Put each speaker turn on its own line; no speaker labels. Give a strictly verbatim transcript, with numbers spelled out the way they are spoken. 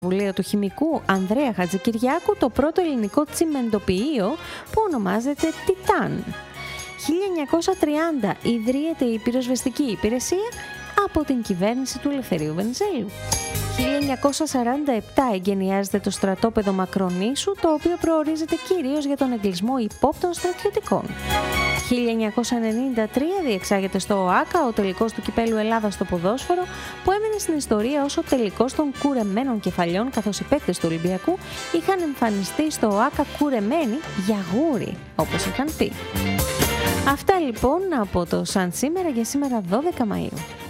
Βουλίο του χημικού Ανδρέα Χατζικυριάκου το πρώτο ελληνικό τσιμεντοποιείο που ονομάζεται Τιτάν. χίλια εννιακόσια τριάντα ιδρύεται η πυροσβεστική υπηρεσία από την κυβέρνηση του Ελευθερίου Βενιζέλου. χίλια εννιακόσια σαράντα επτά εγκαινιάζεται το στρατόπεδο Μακρονήσου, το οποίο προορίζεται κυρίως για τον εγκλισμό υπόπτων στρατιωτικών. χίλια εννιακόσια ενενήντα τρία διεξάγεται στο ΟΑΚΑ ο τελικός του κυπέλου Ελλάδας στο ποδόσφαιρο, που έμεινε στην ιστορία ως ο τελικός των κουρεμένων κεφαλιών, καθώς οι παίκτες του Ολυμπιακού είχαν εμφανιστεί στο ΟΑΚΑ κουρεμένοι για γούρι, όπως είχαν πει. Αυτά λοιπόν από το Σαν σήμερα για σήμερα δώδεκα Μαΐου.